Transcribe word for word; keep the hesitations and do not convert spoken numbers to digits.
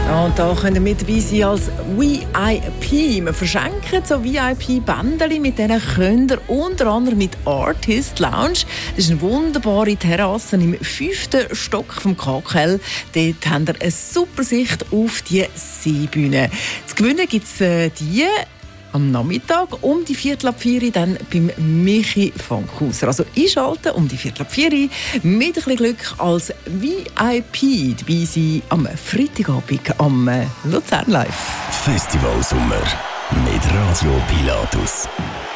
Und da könnt ihr mit dabei sein als V I P. Wir verschenken so V I P-Bändchen, mit denen könnt ihr unter anderem mit Artist Lounge. Das ist eine wunderbare Terrasse im fünften Stock vom K K L. Dort habt ihr eine super Sicht auf die Seebühne. Zu gewinnen gibt es äh, die am Nachmittag um die Viertel ab vier dann beim Michi Fankhauser. Also einschalten um die Viertel ab vier mit ein bisschen Glück als V I P dabei sein am Freitagabend am Luzern Live. Festivalsommer mit Radio Pilatus.